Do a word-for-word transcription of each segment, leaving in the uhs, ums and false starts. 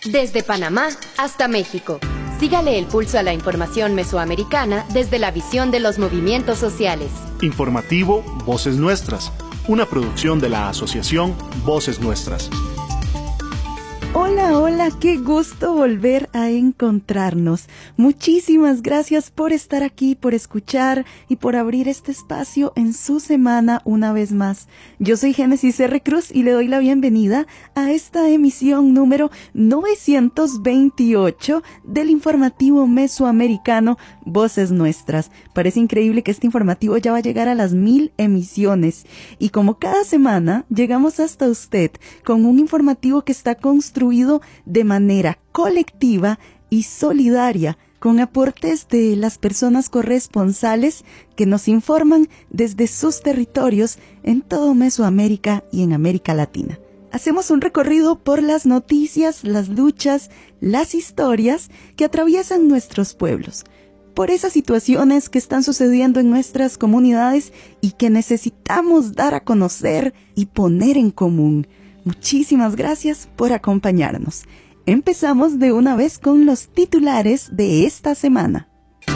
Desde Panamá hasta México. Sígale el pulso a la información mesoamericana desde la visión de los movimientos sociales. Informativo Voces Nuestras, una producción de la Asociación Voces Nuestras. Hola, hola, qué gusto volver a encontrarnos. Muchísimas gracias por estar aquí, por escuchar y por abrir este espacio en su semana una vez más. Yo soy Génesis R. Cruz y le doy la bienvenida a esta emisión número novecientos veintiocho del informativo mesoamericano Voces Nuestras. Parece increíble que este informativo ya va a llegar a las mil emisiones. Y como cada semana, llegamos hasta usted con un informativo que está construido de manera colectiva y solidaria, con aportes de las personas corresponsales que nos informan desde sus territorios en todo Mesoamérica y en América Latina. Hacemos un recorrido por las noticias, las luchas, las historias que atraviesan nuestros pueblos, por esas situaciones que están sucediendo en nuestras comunidades y que necesitamos dar a conocer y poner en común. Muchísimas gracias por acompañarnos. Empezamos de una vez con los titulares de esta semana.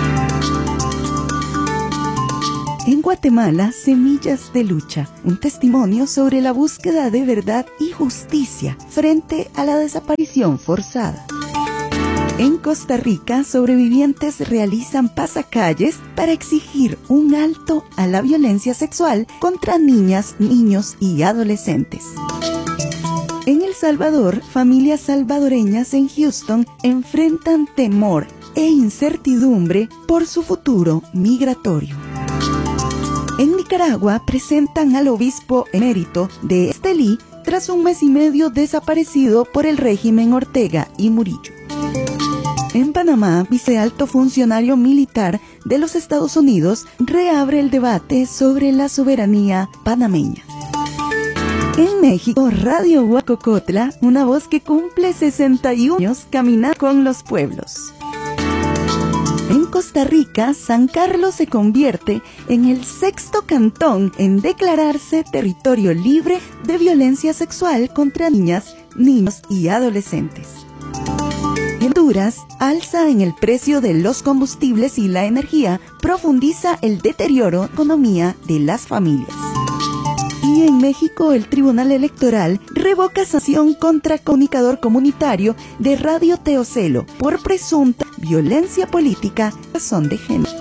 En Guatemala, Semillas de Lucha, un testimonio sobre la búsqueda de verdad y justicia frente a la desaparición forzada. En Costa Rica, sobrevivientes realizan pasacalles para exigir un alto a la violencia sexual contra niñas, niños y adolescentes. En El Salvador, familias salvadoreñas en Houston enfrentan temor e incertidumbre por su futuro migratorio. En Nicaragua, presentan al obispo emérito de Estelí tras un mes y medio desaparecido por el régimen Ortega y Murillo. En Panamá, vicealto funcionario militar de los Estados Unidos reabre el debate sobre la soberanía panameña. En México, Radio Huacocotla, una voz que cumple sesenta y uno años, camina con los pueblos. En Costa Rica, San Carlos se convierte en el sexto cantón en declararse territorio libre de violencia sexual contra niñas, niños y adolescentes. Honduras, alza en el precio de los combustibles y la energía profundiza el deterioro de la economía de las familias. Y en México, el Tribunal Electoral revoca sanción contra comunicador comunitario de Radio Teocelo por presunta violencia política a razón de género.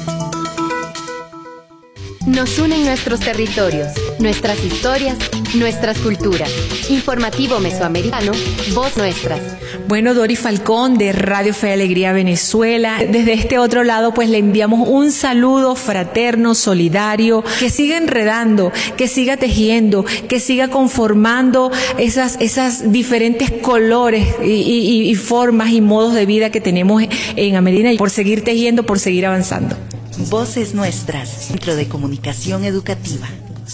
Nos unen nuestros territorios, nuestras historias, nuestras culturas. Informativo Mesoamericano, Voz Nuestras. Bueno, Dori Falcón de Radio Fe y Alegría Venezuela. Desde este otro lado, pues le enviamos un saludo fraterno, solidario, que siga enredando, que siga tejiendo, que siga conformando esas, esas diferentes colores y, y, y formas y modos de vida que tenemos en América, y por seguir tejiendo, por seguir avanzando. Voces Nuestras, Centro de Comunicación Educativa.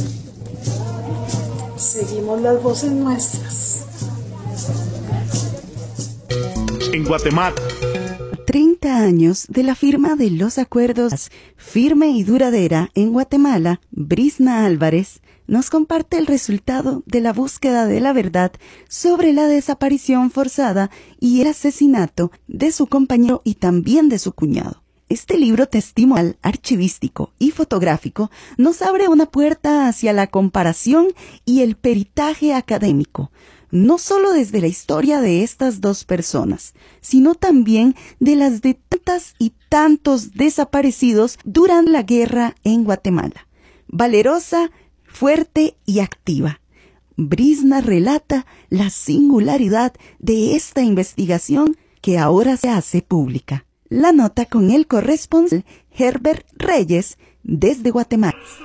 Seguimos las voces nuestras. En Guatemala, treinta años de la firma de los acuerdos firme y duradera en Guatemala, Brisna Álvarez nos comparte el resultado de la búsqueda de la verdad sobre la desaparición forzada y el asesinato de su compañero y también de su cuñado. Este libro testimonial, archivístico y fotográfico nos abre una puerta hacia la comparación y el peritaje académico, no solo desde la historia de estas dos personas, sino también de las de tantas y tantos desaparecidos durante la guerra en Guatemala. Valerosa, fuerte y activa, Brisna relata la singularidad de esta investigación que ahora se hace pública. La nota con el corresponsal Herbert Reyes desde Guatemala.